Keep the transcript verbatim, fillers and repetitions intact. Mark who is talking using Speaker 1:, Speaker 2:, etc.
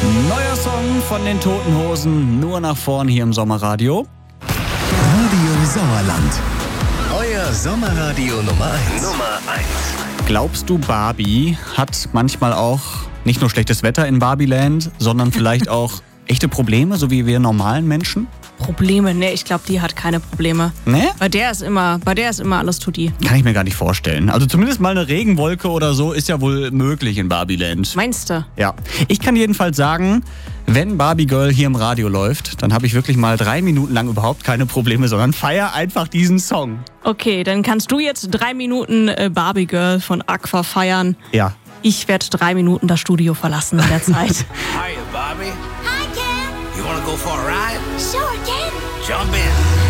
Speaker 1: Neuer Song von den Toten Hosen, nur nach vorn hier im Sommerradio.
Speaker 2: Radio Sauerland. Euer Sommerradio Nummer eins.
Speaker 3: Nummer eins.
Speaker 1: Glaubst du, Barbie hat manchmal auch nicht nur schlechtes Wetter in Barbieland, sondern vielleicht auch echte Probleme, so wie wir normalen Menschen?
Speaker 4: Probleme? Nee, ich glaube, die hat keine Probleme.
Speaker 1: Ne?
Speaker 4: Bei der ist immer, bei der ist immer alles tutti.
Speaker 1: Kann ich mir gar nicht vorstellen. Also zumindest mal eine Regenwolke oder so ist ja wohl möglich in Barbieland.
Speaker 4: Meinst du?
Speaker 1: Ja. Ich kann jedenfalls sagen, wenn Barbie Girl hier im Radio läuft, dann habe ich wirklich mal drei Minuten lang überhaupt keine Probleme, sondern feier einfach diesen Song.
Speaker 4: Okay, dann kannst du jetzt drei Minuten äh, Barbie Girl von Aqua feiern.
Speaker 1: Ja.
Speaker 4: Ich werde drei Minuten das Studio verlassen in der Zeit.
Speaker 3: Hiya, Bobby.
Speaker 5: Hi, Ken.
Speaker 3: You wanna go for a ride?
Speaker 5: Sure, Ken.
Speaker 3: Jump in.